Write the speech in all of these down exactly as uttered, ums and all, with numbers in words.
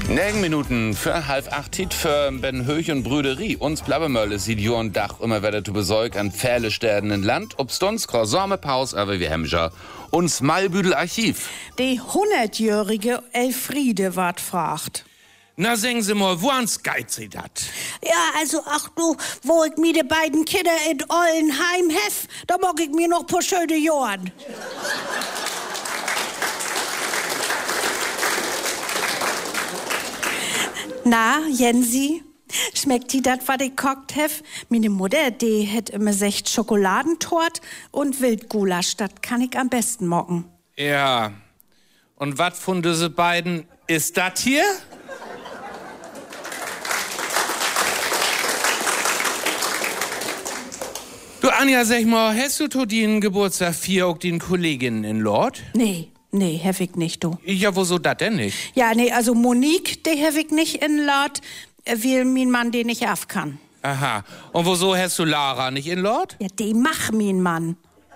Negen Minuten für halb acht Tit für Ben Höch und Brüderie. Uns Blabbemölle sieht Jorn Dach immer wieder zu Besäug an Pfählestäden in Land. Obst uns Croissant Paus, aber wir Hemscher. Uns Malbüdel Archiv. Die hundertjährige Elfriede ward fragt. Na, sagen Sie mal, wo ans geht Sie dat? Ja, also, ach du, wo ich mir die beiden Kinder in Ollenheim hef, da mag ich mir noch paar schöne Jahren. Na, Jensi, schmeckt die dat, wat ich kocht hef? Meine Mutter, die hätt immer secht Schokoladentort und Wildgulasch, dat kann ich am besten mocken. Ja, und wat von diese beiden ist dat hier? Du, Anja, sag mal, hast du to den Geburtstag vier auch den Kolleginnen in Lord? Nee, nee, hef ich nicht, du. Ja, wieso dat denn nicht? Ja, nee, also Monique, die hef ich nicht in Lord, weil mein Mann den nicht af kann. Aha, und wieso hast du Lara nicht in Lord? Ja, die mach mein Mann.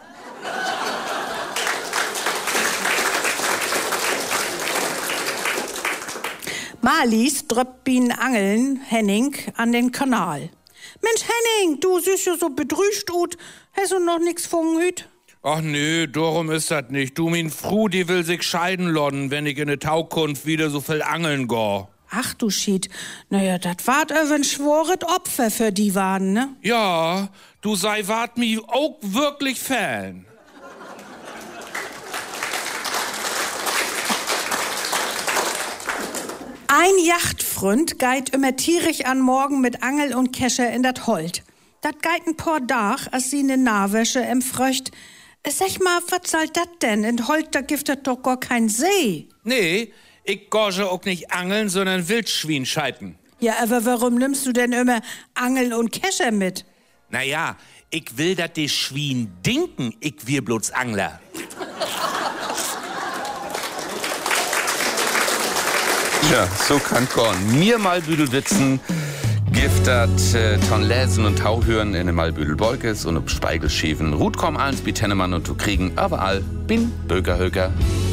Marlies dröppt bin Angeln, Henning, an den Kanal. Mensch, Henning, du siehst ja so bedrüscht ut. Hast du noch nix von hüt? Ach nö, darum ist das nicht. Du, min Fru, die will sich scheiden lodden, wenn ich in der Taukunft wieder so viel angeln go. Ach du Schied, naja, dat wart ein schworet Opfer für die waren, ne? Ja, du sei wart mi auch wirklich Fan. Ein Yachtfreund geit immer tierisch an Morgen mit Angel und Kescher in dat Holt. Dat geit ein paar Dach, als sie ne Nahwäsche empfröcht. Sag mal, was soll dat denn? In Holt, da gibt es doch gar kein See. Nee, ich gorge auch nicht angeln, sondern Wildschwein scheiten. Ja, aber warum nimmst du denn immer Angel und Kescher mit? Naja, ich will, dat die Schwein dinken, ich wir bloß Angler. Ja, so kann Korn. Mir Malbüdelwitzen giftet äh, ton Lesen und Tauhören in den Malbüdel Beukes und ob Speigelschiefen. Ruht komm eins, wie Tennemann und du kriegen überall bin Bögerhöger.